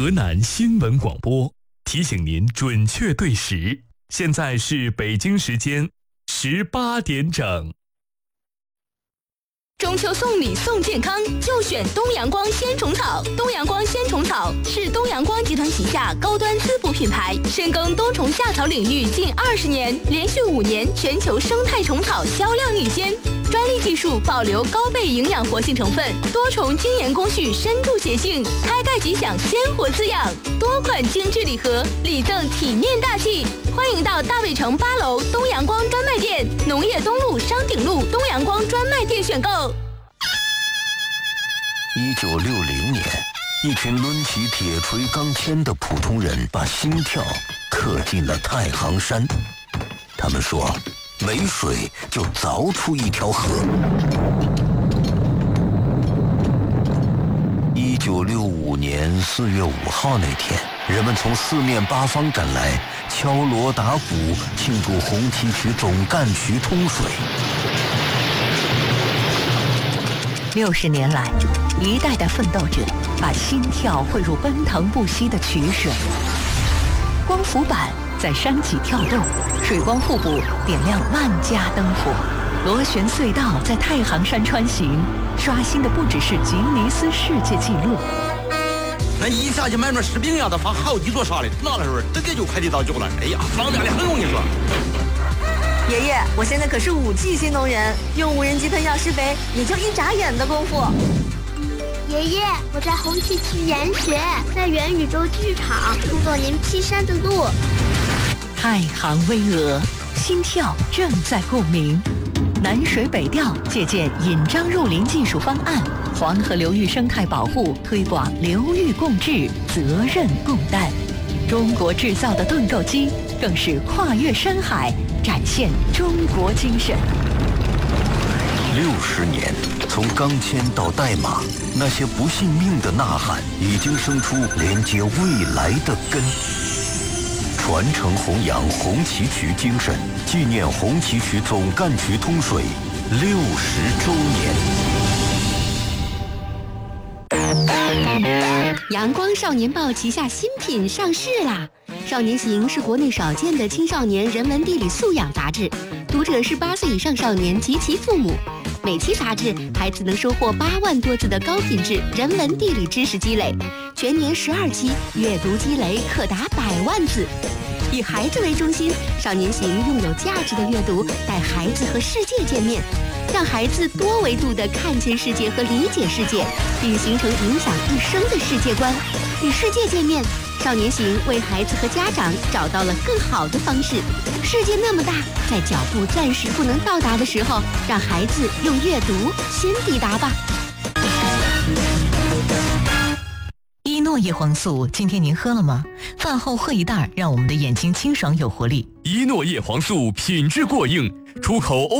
河南新闻广播提醒您准确对时，现在是北京时间18点整。 中秋送礼送健康，就选东阳光鲜虫草。东阳光鲜虫草是东阳光集团旗下高端滋补品牌，深耕多虫夏草领域近20年，连续5年全球生态虫草销量领先。专利技术保留高倍营养活性成分，多重精研工序深度协性，开盖即享鲜活滋养。多款精致礼盒，礼赠体面大气。欢迎到大卫城8楼东阳光专卖店、农业东路商鼎路东阳光专卖店选购。 1960年，一群抡起铁锤钢钎的普通人把心跳刻进了太行山。他们说，没水就凿出一条河。1965年4月5号那天，人们从四面八方赶来，敲锣打鼓庆祝红旗渠总干渠通水。 60年来，一代代奋斗者把心跳汇入奔腾不息的渠水。光伏板在山脊跳动，水光互补点亮万家灯火。螺旋隧道在太行山穿行，刷新的不只是吉尼斯世界纪录。 那一下去买那士兵呀，他发好几座沙的，拿的时候直接就快递到酒了。哎呀，方便的很，我跟你说。 爷爷，我现在可是5G 新能源，用无人机喷药施肥，也就一眨眼的功夫。 爷爷，我在红旗渠研学，在元宇宙剧场乘坐您披山的路。 太行巍峨，心跳正在共鸣。南水北调借鉴引漳入林技术方案，黄河流域生态保护推广流域共治，责任共担。中国制造的盾构机更是跨越山海，展现中国精神。 60年，从钢钎到代码，那些不信命的呐喊已经生出连接未来的根。传承弘扬红旗渠精神，纪念红旗渠总干渠通水60周年。阳光少年报旗下新品上市啦！少年行是国内少见的青少年人文地理素养杂志，读者是8岁以上少年及其父母。每期杂志，孩子能收获8万多字的高品质人文地理知识积累，全年12期，阅读积累可达100万字。以孩子为中心，少年行用有价值的阅读带孩子和世界见面，让孩子多维度地看见世界和理解世界，并形成影响一生的世界观。与世界见面，少年行为孩子和家长找到了更好的方式。世界那么大，在脚步暂时不能到达的时候，让孩子用阅读先抵达吧。 依诺叶黄素，今天您喝了吗？饭后喝一袋，让我们的眼睛清爽有活力。 依诺叶黄素品质过硬，出口